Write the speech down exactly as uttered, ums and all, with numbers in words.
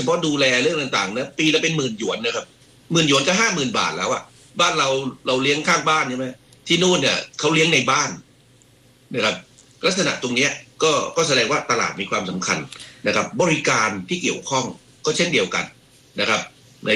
ฉพาะดูแลเรื่องต่างๆนะปีละเป็นหมื่นหยวนนะครับหมื่นหยวนก็ห้าหมื่นบาทแล้วอ่ะบ้านเราเราเลี้ยงข้างบ้านใช่ไหมที่นู่นเนี่ยเขาเลี้ยงในบ้านนะครับลักษณะตรงนี้ก็ก็แสดงว่าตลาดมีความสำคัญนะครับบริการที่เกี่ยวข้องก็เช่นเดียวกันนะครับ